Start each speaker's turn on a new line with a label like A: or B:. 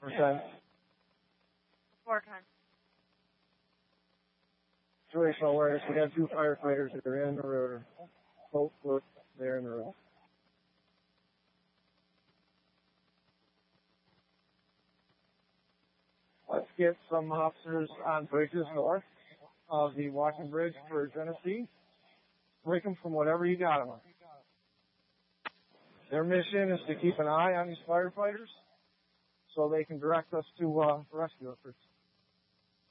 A: Situational awareness. We have 2 firefighters that are in the road. Both look there in the road. Let's get some officers on bridges north of the Washington Bridge for Genesee. Break them from whatever you got them on. Their mission is to keep an eye on these firefighters so they can direct us to rescue efforts.